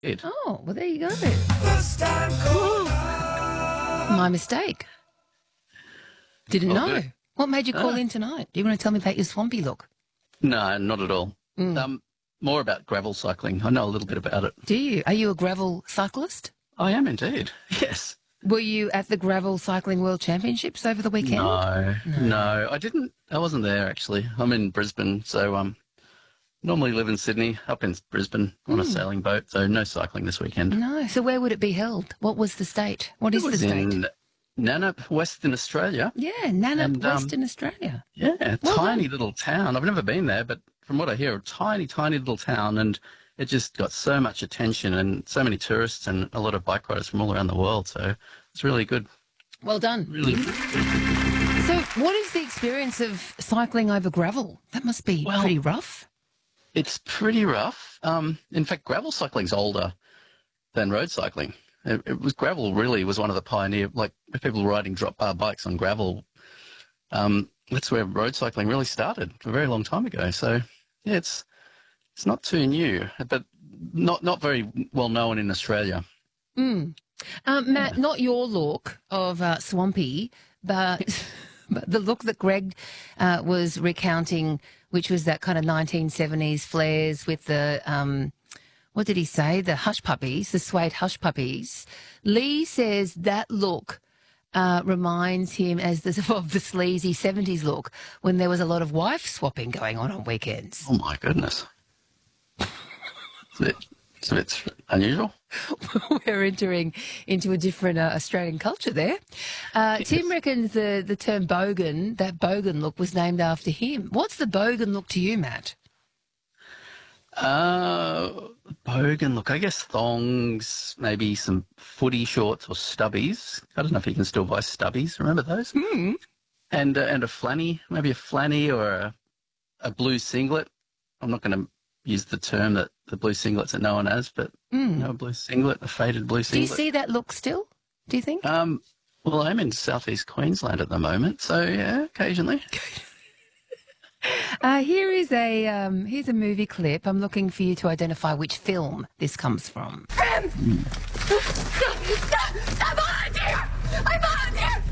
Oh, well, there you go. First time caller. My mistake. Didn't Oh, know. good. What made you call Ah. in tonight? Do you want to tell me about your swampy look? No, not at all. More about gravel cycling. I know a little bit about it. Do you? Are you a gravel cyclist? I am indeed. Yes. Were you at the Gravel Cycling World Championships over the weekend? No. I didn't. I wasn't there actually. I'm in Brisbane, so normally live in Sydney, up in Brisbane on a sailing boat. So no cycling this weekend. No. So where would it be held? What was the state? What is It the was state? in Nannup, Western Australia. Yeah, Nannup, And, Western Australia. Yeah, Well tiny done. little town. I've never been there, but from what I hear, a tiny, tiny little town, and it just got so much attention and so many tourists and a lot of bike riders from all around the world. So it's really good. Well done. Really good. So what is the experience of cycling over gravel? That must be Well- pretty rough. It's pretty rough. In fact, gravel cycling's older than road cycling. Gravel really was one of the pioneer, like people riding drop bar bikes on gravel. That's where road cycling really started a very long time ago. So yeah, it's not too new, but not very well known in Australia. Matt, not your look of swampy, but but the look that Greg was recounting, which was that kind of 1970s flares with the, what did he say? The hush puppies, the suede hush puppies. Lee says that look reminds him of the sleazy 70s look when there was a lot of wife swapping going on weekends. Oh my goodness, it's a bit unusual. We're entering into a different Australian culture there. Tim reckons the term bogan, that bogan look, was named after him. What's the bogan look to you, Matt? Bogan look, I guess thongs, maybe some footy shorts or stubbies. I don't know if you can still buy stubbies. Remember those? And a flanny, maybe a flanny or a blue singlet. I'm not going to use the term that the blue singlets are known as, but a blue singlet, a faded blue Do singlet. you see that look still, do you think? Well, I'm in southeast Queensland at the moment, so yeah, occasionally. Here's a movie clip. I'm looking for you to identify which film this comes from. I volunteer! I volunteer!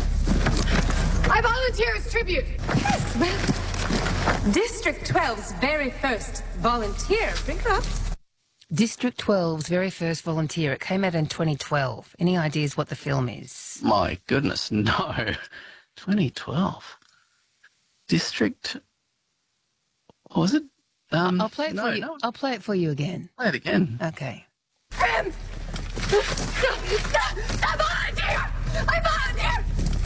I volunteer as tribute. Yes, well, District 12's very first volunteer. Bring it up. District 12's very first volunteer. It came out in 2012. Any ideas what the film is? My goodness, no. 2012. District. What was it? I'll play it for you. No. I'll play it for you again. Play it again. Okay. I volunteer! I volunteer!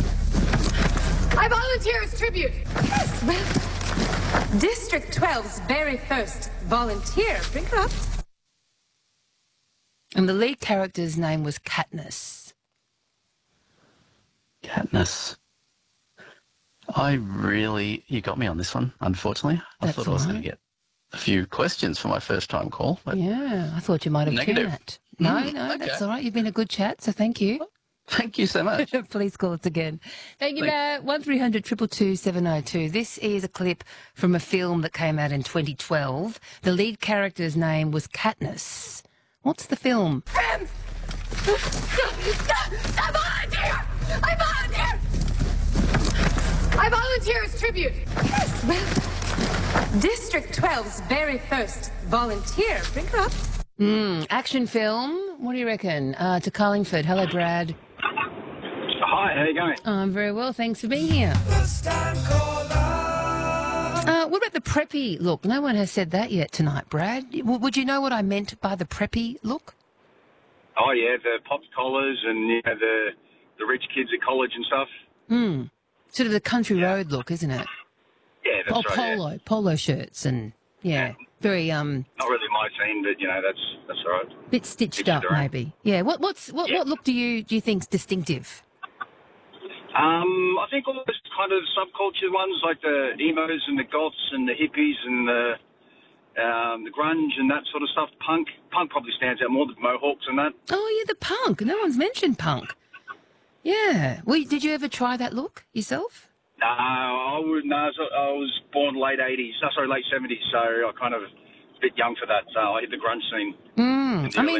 I volunteer as tribute. Yes, well, District 12's very first volunteer. Bring it up. And the lead character's name was Katniss. Katniss. You got me on this one, unfortunately. I That's thought I was all going right. to get a few questions for my first time call. But Yeah, I thought you might have tuned Negative. that. No, okay. that's all right. You've been a good chat, so thank you. Thank you so much. Please call us again. Thank you, Thanks. Matt. 1300 222 702. This is a clip from a film that came out in 2012. The lead character's name was Katniss. What's the film? I volunteer! I volunteer! I volunteer as tribute. Yes, well, District 12's very first volunteer. Bring it up. Action film. What do you reckon? To Carlingford. Hello, Brad. Hi, how you going? I'm very well. Thanks for being here. First time caller. What about the preppy look? No one has said that yet tonight, Brad. Would you know what I meant by the preppy look? Oh yeah, the popped collars and the rich kids at college and stuff. Sort of the country road look, isn't it? Yeah, that's right. Yeah. Polo shirts and, very, Not really my scene, but that's all right. bit stitched Stitched up around. maybe. Yeah, what look do you think's distinctive? I think all those kind of subculture ones, like the emos and the goths and the hippies and the grunge and that sort of stuff. Punk probably stands out more, the mohawks and that. Oh, yeah, the punk. No one's mentioned punk. Yeah. Well, did you ever try that look yourself? No, I wouldn't. No, I was born late 80s. Late 70s, so I kind of a bit young for that. So I hit the grunge scene. I mean,